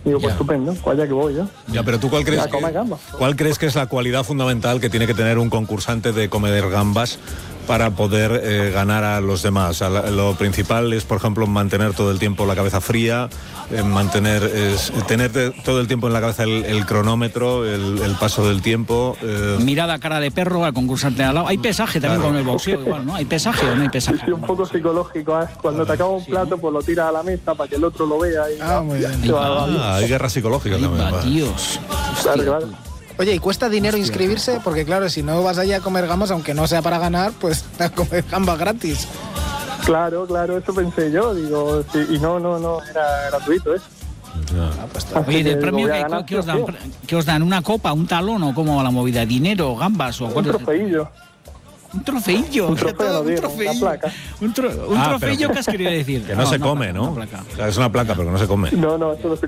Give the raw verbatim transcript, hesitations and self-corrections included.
Digo, pues estupendo, pues allá que voy yo. Ya, pero tú, ¿cuál crees, que, ¿cuál crees que es la cualidad fundamental que tiene que tener un concursante de comer gambas para poder eh, ganar a los demás? O sea, lo principal es, por ejemplo, mantener todo el tiempo la cabeza fría, eh, mantener, es, tener de, todo el tiempo en la cabeza el, el cronómetro, el, el paso del tiempo. Eh. Mirada cara de perro al concursante al lado. Hay pesaje también claro. Con el boxeo igual, ¿no? ¿Hay pesaje o no hay pesaje? Sí, un poco psicológico. ¿eh? Cuando te acaba un sí, plato, pues lo tiras a la mesa para que el otro lo vea. Y ah, muy bien. Ah, hay guerra psicológica Ay, también. Va, Dios. Claro, claro. Oye, ¿y cuesta dinero Hostia. inscribirse? Porque claro, si no vas allá a comer gambas, aunque no sea para ganar, pues a comer gambas gratis. Claro, claro, eso pensé yo, digo, sí, y no, no, no, era gratuito, ¿eh? Ah, pues Oye, ¿del premio que, ganar, ¿qué, os dan, ¿qué os dan? ¿Una copa, un talón o cómo va la movida? ¿Dinero, gambas o un trofeillo? Un trofeillo, un trofeo, un trofeillo, una placa. Un, tro, un ah, trofeillo, ¿qué has querido decir? Que no, no se no, come, ¿no? Una placa. O sea, es una placa, pero que no se come. No, no, eso no se